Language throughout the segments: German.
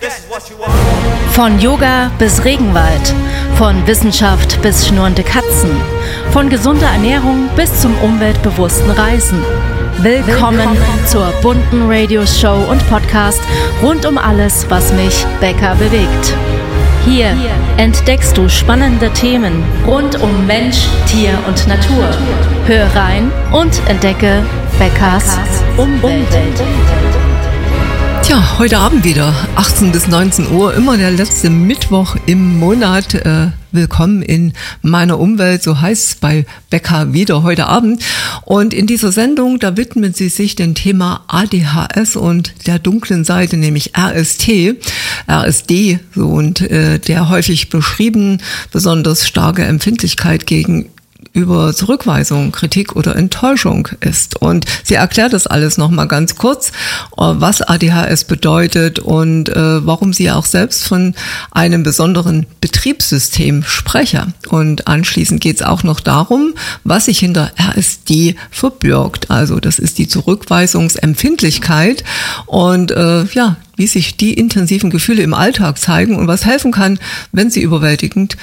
Von Yoga bis Regenwald, von Wissenschaft bis schnurrende Katzen, von gesunder Ernährung bis zum umweltbewussten Reisen. Willkommen zur bunten Radioshow und Podcast rund um alles, was mich, Becca, bewegt. Hier entdeckst du spannende Themen rund um Mensch, Tier und Natur. Hör rein und entdecke Beccas Umwelt. Tja, heute Abend wieder, 18 bis 19 Uhr, immer der letzte Mittwoch im Monat. Willkommen in meiner Umwelt, so heißt es bei Becca wieder heute Abend. Und in dieser Sendung, da widmet sie sich dem Thema ADHS und der dunklen Seite, nämlich RSD, so, und der häufig beschrieben besonders starke Empfindlichkeit gegenüber Zurückweisung, Kritik oder Enttäuschung ist. Und sie erklärt das alles nochmal ganz kurz, was ADHS bedeutet und warum sie auch selbst von einem besonderen Betriebssystem spreche. Und anschließend geht es auch noch darum, was sich hinter RSD verbirgt. Also das ist die Zurückweisungsempfindlichkeit und wie sich die intensiven Gefühle im Alltag zeigen und was helfen kann, wenn sie überwältigt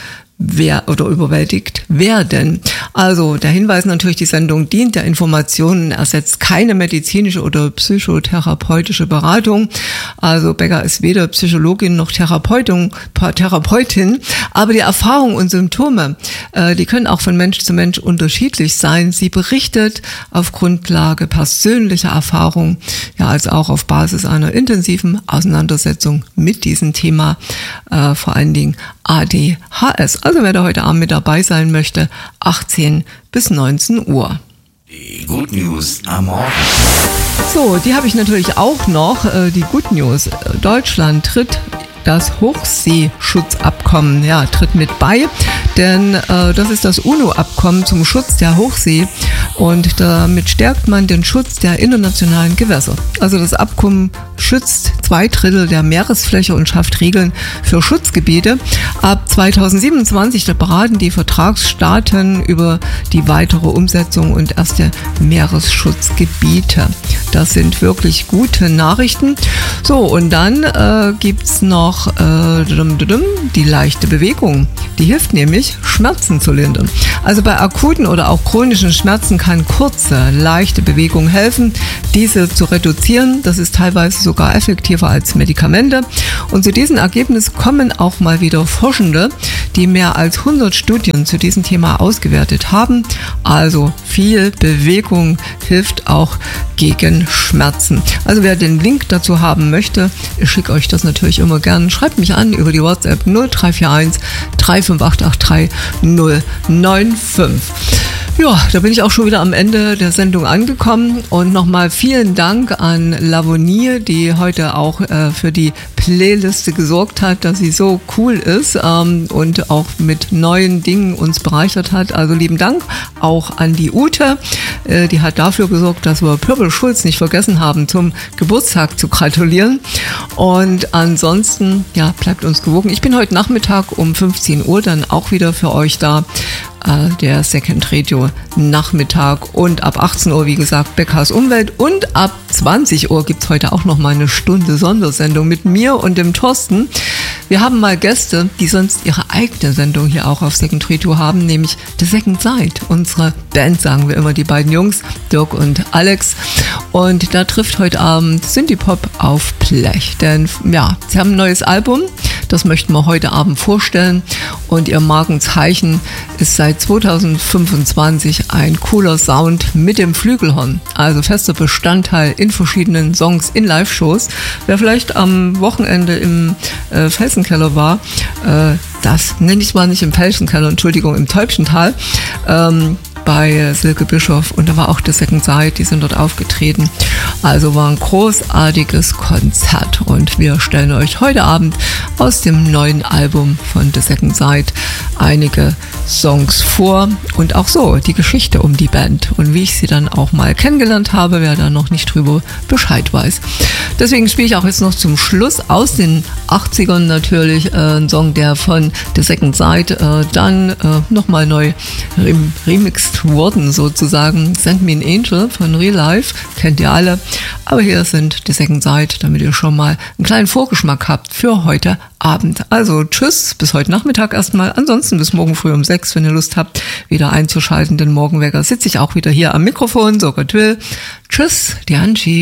werden. Also der Hinweis natürlich, die Sendung dient der Information, ersetzt keine medizinische oder psychotherapeutische Beratung. Also Becca ist weder Psychologin noch Therapeutin, aber die Erfahrungen und Symptome, die können auch von Mensch zu Mensch unterschiedlich sein. Sie berichtet auf Grundlage persönlicher Erfahrung, ja, also auch auf Basis einer intensiven Auseinandersetzung mit diesem Thema, vor allen Dingen ADHS. Also wer da heute Abend mit dabei sein möchte, 18 bis 19 Uhr. Die Good News am Morgen. So, die habe ich natürlich auch noch. Die Good News. Deutschland tritt das Hochseeschutzabkommen, tritt mit bei, denn das ist das UNO-Abkommen zum Schutz der Hochsee und damit stärkt man den Schutz der internationalen Gewässer. Also das Abkommen schützt 2/3 der Meeresfläche und schafft Regeln für Schutzgebiete. Ab 2027 beraten die Vertragsstaaten über die weitere Umsetzung und erste Meeresschutzgebiete. Das sind wirklich gute Nachrichten. So, und dann gibt's noch die leichte Bewegung. Die hilft nämlich, Schmerzen zu lindern. Also bei akuten oder auch chronischen Schmerzen kann kurze, leichte Bewegung helfen, diese zu reduzieren. Das ist teilweise sogar effektiver als Medikamente. Und zu diesem Ergebnis kommen auch mal wieder Forschende, die mehr als 100 Studien zu diesem Thema ausgewertet haben. Also viel Bewegung hilft auch gegen Schmerzen. Also wer den Link dazu haben möchte, ich schicke euch das natürlich immer gerne. Schreibt mich an über die WhatsApp 0341 35883 095. Ja, da bin ich auch schon wieder am Ende der Sendung angekommen und nochmal vielen Dank an Lavonie, die heute auch für die Playliste gesorgt hat, dass sie so cool ist und auch mit neuen Dingen uns bereichert hat. Also lieben Dank auch an die Ute, die hat dafür gesorgt, dass wir Pöbel Schulz nicht vergessen haben, zum Geburtstag zu gratulieren. Und ansonsten, bleibt uns gewogen. Ich bin heute Nachmittag um 15 Uhr dann auch wieder für euch da. Der Second Radio Nachmittag und ab 18 Uhr, wie gesagt, Beccas Umwelt und ab 20 Uhr gibt's heute auch noch mal eine Stunde Sondersendung mit mir und dem Thorsten. Wir haben mal Gäste, die sonst ihre eigene Sendung hier auch auf Second Radio haben, nämlich The Second Side, unsere Band, sagen wir immer, die beiden Jungs, Dirk und Alex. Und da trifft heute Abend Synthie-Pop auf Blech, denn sie haben ein neues Album, das möchten wir heute Abend vorstellen und ihr Markenzeichen ist seit 2025 ein cooler Sound mit dem Flügelhorn, also fester Bestandteil in verschiedenen Songs in Live-Shows. Wer vielleicht am Wochenende im Felsenkeller war, das nenne ich mal nicht im Felsenkeller, Entschuldigung, im Täubchental, bei Silke Bischof und da war auch The Second Side, die sind dort aufgetreten. Also war ein großartiges Konzert und wir stellen euch heute Abend aus dem neuen Album von The Second Sight einige Songs vor und auch so die Geschichte um die Band und wie ich sie dann auch mal kennengelernt habe, wer da noch nicht drüber Bescheid weiß. Deswegen spiele ich auch jetzt noch zum Schluss aus den 80ern natürlich einen Song, der von The Second Sight dann nochmal neu remixed worden sozusagen. Send Me an Angel von Real Life, kennt ihr alle. Aber hier sind The Second Sight, damit ihr schon mal einen kleinen Vorgeschmack habt für heute Abend. Also tschüss, bis heute Nachmittag erstmal. Ansonsten bis morgen früh um 6, wenn ihr Lust habt, wieder einzuschalten. Den Morgenwecker sitze ich auch wieder hier am Mikrofon, so Gott will. Tschüss, die Angie.